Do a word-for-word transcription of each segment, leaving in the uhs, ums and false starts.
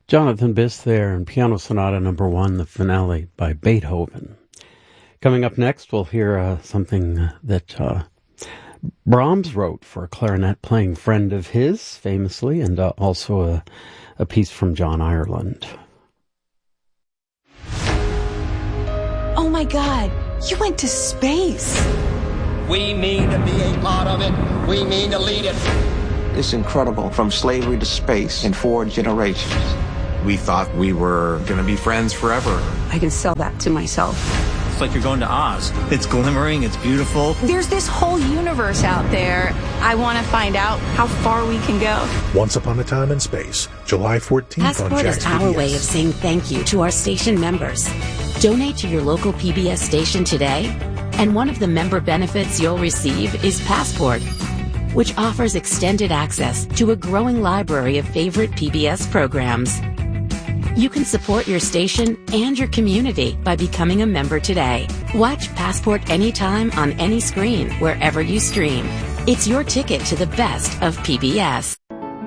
Jonathan Biss there in Piano Sonata number one, the finale by Beethoven. Coming up next, we'll hear uh, something that uh, Brahms wrote for a clarinet-playing friend of his, famously, and uh, also a, a piece from John Ireland. Oh my God, you went to space. We mean to be a part of it. We mean to lead it. It's incredible, from slavery to space in four generations. We thought we were going to be friends forever. I can sell that to myself. It's like you're going to Oz. It's glimmering, it's beautiful. There's this whole universe out there. I want to find out how far we can go. Once Upon a Time in Space, July fourteenth Passport on Jack's is our P B S. way of saying thank you to our station members. Donate to your local P B S station today, and one of the member benefits you'll receive is Passport, which offers extended access to a growing library of favorite P B S programs. You can support your station and your community by becoming a member today. Watch Passport anytime on any screen, wherever you stream. It's your ticket to the best of P B S.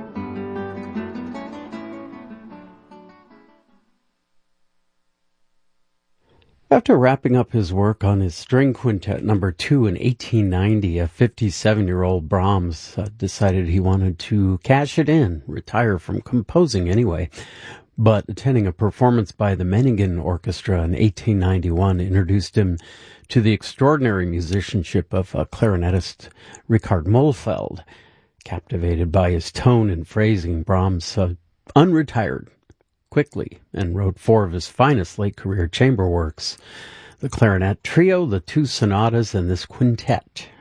After wrapping up his work on his string quintet number two in eighteen ninety, a fifty-seven-year-old Brahms uh, decided he wanted to cash it in, retire from composing anyway. But attending a performance by the Meiningen Orchestra in eighteen ninety-one introduced him to the extraordinary musicianship of uh, clarinetist Richard Mohlfeld. Captivated by his tone and phrasing, Brahms uh, unretired quickly and wrote four of his finest late-career chamber works: the clarinet trio, the two sonatas, and this quintet.